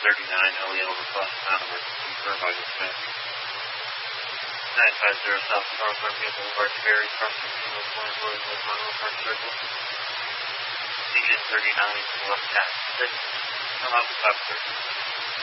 Elliot over bus, non-emergency, verify dispatch. 950 South Charles Garfield Boulevard, Ferry, crossing Single Point Road, Monroe Park Circle. Station 39, left taxi 6, come out to 530.